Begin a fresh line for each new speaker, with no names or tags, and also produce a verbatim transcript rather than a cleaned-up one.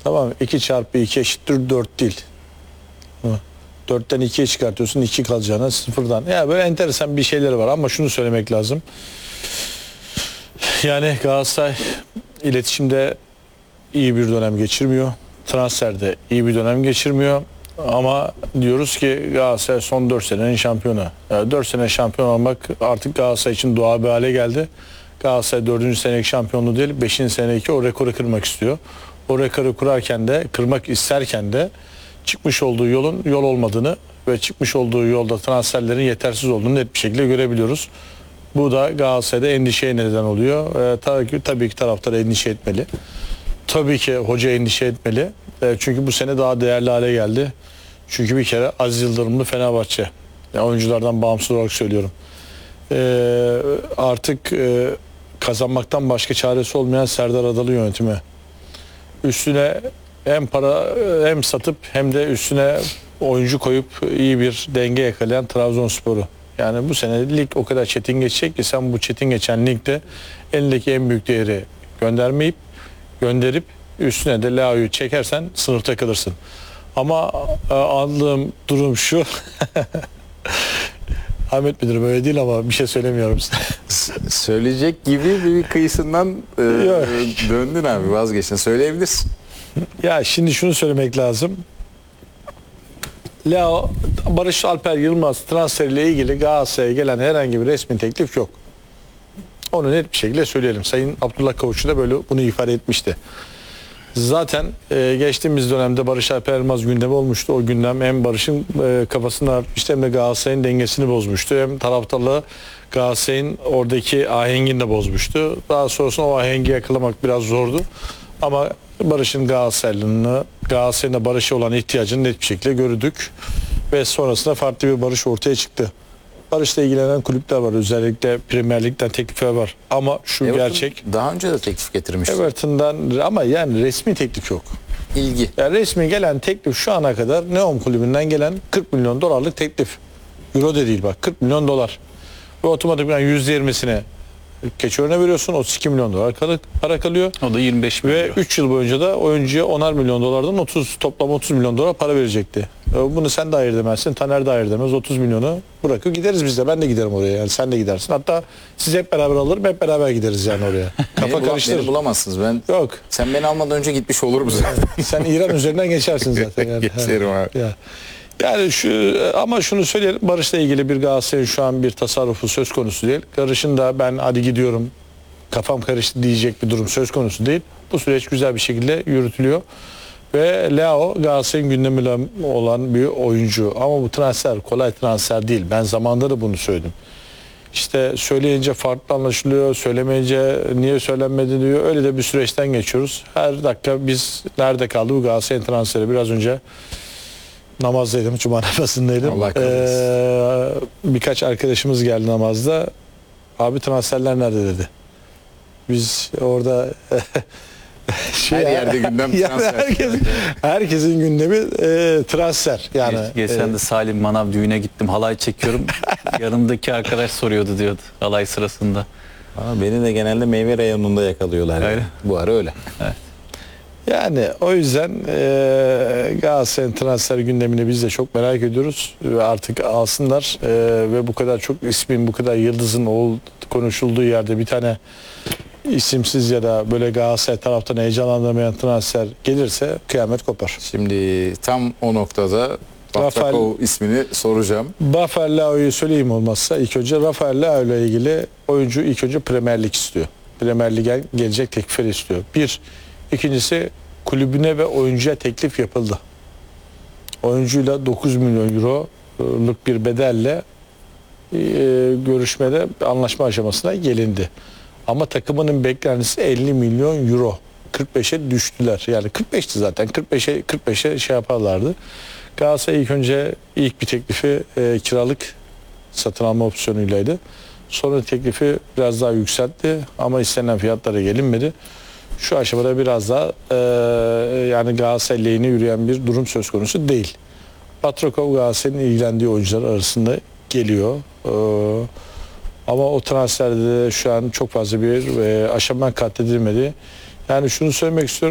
Tamam mı? iki çarpı iki eşittir dört değil. dörtten ikiye çıkartıyorsun, iki kalacağına sıfırdan. Ya böyle enteresan bir şeyleri var ama şunu söylemek lazım. Yani Galatasaray iletişimde iyi bir dönem geçirmiyor. Transferde iyi bir dönem geçirmiyor. Ama diyoruz ki Galatasaray son dört senenin şampiyonu. Yani dört sene şampiyon olmak artık Galatasaray için doğal bir hale geldi. Galatasaray dördüncü seneki şampiyonluğu değil, beşinci seneki o rekoru kırmak istiyor. O rekoru kurarken de, kırmak isterken de çıkmış olduğu yolun yol olmadığını ve çıkmış olduğu yolda transferlerin yetersiz olduğunu net bir şekilde görebiliyoruz. Bu da Galatasaray'da endişeye neden oluyor. Ee, tabii ki, tabii ki taraftar endişe etmeli. Tabii ki hoca endişe etmeli. E, çünkü bu sene daha değerli hale geldi. Çünkü bir kere Aziz Yıldırımlı Fenerbahçe. Yani oyunculardan bağımsız olarak söylüyorum. E, artık e, kazanmaktan başka çaresi olmayan Serdar Adalı yönetimi. Üstüne hem para hem satıp hem de üstüne oyuncu koyup iyi bir denge yakalayan Trabzonspor'u. Yani bu sene lig o kadar çetin geçecek ki sen bu çetin geçen ligde elindeki en büyük değeri göndermeyip gönderip üstüne de Leao'yu çekersen sınıfta kalırsın. Ama e, anladığım durum şu. Ahmet Müdürüm öyle değil ama bir şey söylemiyorum size.
Söyleyecek gibi bir kıyısından e, döndün abi, vazgeçtin. Söyleyebilirsin.
Ya şimdi şunu söylemek lazım. Leao, Barış Alper Yılmaz transferiyle ilgili Galatasaray'a gelen herhangi bir resmi teklif yok. Onu net bir şekilde söyleyelim. Sayın Abdullah Kavuşçu da böyle bunu ifade etmişti. Zaten e, geçtiğimiz dönemde Barış Alper Yılmaz gündemi olmuştu. O gündem hem Barış'ın e, kafasını artmıştı hem de Galatasaray'ın dengesini bozmuştu. Hem taraftarlığı Galatasaray'ın oradaki ahengini de bozmuştu. Daha sonrasında o ahengi yakalamak biraz zordu. Ama Barış'ın Galatasaray'ını, Galatasaray'ın Barış'a olan ihtiyacını net bir şekilde gördük. Ve sonrasında farklı bir Barış ortaya çıktı. Barış'la ilgilenen kulüpler var. Özellikle Premier Lig'den teklifler var. Ama şu
Everton
gerçek.
daha önce de teklif getirmişti.
Everton'dan ama yani resmi teklif yok.
İlgi.
Yani resmi gelen teklif şu ana kadar Neom kulübünden gelen kırk milyon dolarlık teklif. Euro de değil bak, kırk milyon dolar. Ve otomatikman yüzde yirmisine Keçiören'e veriyorsun, otuz iki milyon dolar para kalıyor.
O da yirmi beş milyon.
Ve üç yıl boyunca da oyuncuya onar milyon dolardan otuz, toplam otuz milyon dolar para verecekti. Bunu sen de hayır demezsin, Taner de hayır demez. otuz milyonu bırakır gideriz biz de. Ben de giderim oraya, yani sen de gidersin. Hatta siz hep beraber alırım, hep beraber gideriz yani oraya. Kafa
beni,
karıştırır.
beni bulamazsınız. Ben
Yok.
Sen beni almadan önce gitmiş olur musun?
Sen İran üzerinden geçersin zaten. Yani.
Geçerim abi.
Ya. Yani şu, ama şunu söyleyelim, Barış'la ilgili bir Galatasaray'ın şu an bir tasarrufu söz konusu değil. Barış'ın da ben hadi gidiyorum, kafam karıştı diyecek bir durum söz konusu değil. Bu süreç güzel bir şekilde yürütülüyor. Ve Leao Galatasaray'ın gündeminde olan bir oyuncu. Ama bu transfer kolay transfer değil. Ben zamanında da bunu söyledim. İşte söyleyince farklı anlaşılıyor, söylemeyince niye söylenmedi diyor. Öyle de bir süreçten geçiyoruz. Her dakika biz nerede kaldı bu Galatasaray'ın transferi? Biraz önce namazdaydım, cuma namazındaydım.
Allah
ee, birkaç arkadaşımız geldi namazda. Abi transferler nerede dedi. Biz orada
şey her yerde gündem
yani
transfer.
Herkes, herkesin gündemi e, transfer. Yani
Geç, geçen
e,
de Salim Manav düğüne gittim, halay çekiyorum. Yanımdaki arkadaş soruyordu diyordu halay sırasında.
Aa, beni de genelde meyve reyonunda yakalıyorlar.
Öyle.
Yani. Bu ara öyle.
Evet.
Yani o yüzden e, Galatasaray'ın transfer gündemini biz de çok merak ediyoruz ve artık alsınlar e, ve bu kadar çok ismin, bu kadar yıldızın ol, konuşulduğu yerde bir tane isimsiz ya da böyle Galatasaray taraftan heyecanlandırmayan transfer gelirse kıyamet kopar.
Şimdi tam o noktada Batrakov ismini soracağım.
Rafael Leao'yu söyleyeyim olmazsa ilk önce Rafael Leao ile ilgili oyuncu ilk önce Premier Lig istiyor. Premier Lig'e gelecek teklifleri istiyor. Bir. İkincisi kulübüne ve oyuncuya teklif yapıldı. Oyuncuyla dokuz milyon euroluk bir bedelle e, görüşmede anlaşma aşamasına gelindi. Ama takımının beklentisi elli milyon euro. kırk beşe düştüler. Yani kırk beşti zaten. kırk beşe kırk beşe şey yaparlardı. Galatasaray ilk önce ilk bir teklifi e, kiralık satın alma opsiyonuylaydı. Sonra teklifi biraz daha yükseltti ama istenen fiyatlara gelinmedi. Şu aşamada biraz daha e, yani Galatasaray lehine yürüyen bir durum söz konusu değil. Batrakov Galatasaray'ın ilgilendiği oyuncular arasında geliyor. E, ama o transferde de şu an çok fazla bir e, aşama kat edilmedi. Yani şunu söylemek istiyorum.